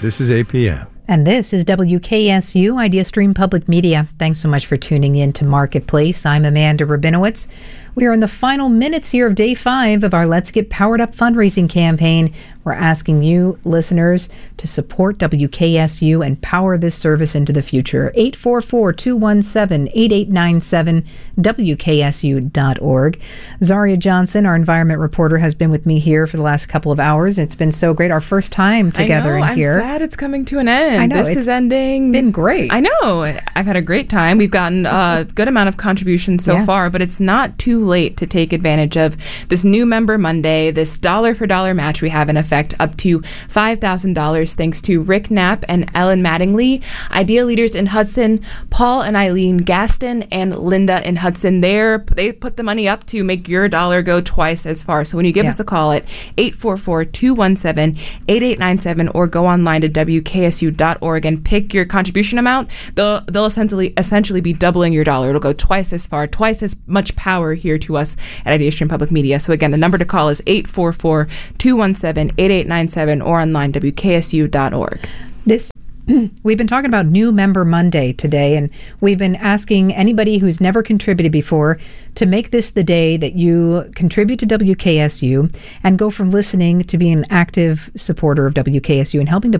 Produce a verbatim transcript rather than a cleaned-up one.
This is A P M. And this is W K S U Idea Stream Public Media. Thanks so much for tuning in to Marketplace. I'm Amanda Rabinowitz. We are in the final minutes here of day five of our Let's Get Powered Up fundraising campaign. We're asking you, listeners, to support W K S U and power this service into the future. eight four four, two one seven, eight eight nine seven, W K S U dot org. Zaria Johnson, our environment reporter, has been with me here for the last couple of hours. It's been so great. Our first time together I know, in I'm here. I'm sad it's coming to an end. I know. This It's is ending. been great. I know. I've had a great time. We've gotten a good amount of contributions so Yeah. far, but it's not too late to take advantage of this new Member Monday, this dollar for dollar match we have in effect up to five thousand dollars thanks to Rick Knapp and Ellen Mattingly, Idea Leaders in Hudson, Paul and Eileen Gaston, and Linda in Hudson. They're, they put the money up to make your dollar go twice as far. So when you give Yeah. us a call at eight four four, two one seven, eight eight nine seven or go online to W K S U dot org and pick your contribution amount, they'll, they'll essentially, essentially be doubling your dollar. It'll go twice as far, twice as much power here to us at Idea Stream Public Media. So again, the number to call is eight four four, two one seven, eight eight nine seven or online W K S U dot org. This We've been talking about New Member Monday today, and we've been asking anybody who's never contributed before to make this the day that you contribute to W K S U and go from listening to being an active supporter of W K S U and helping to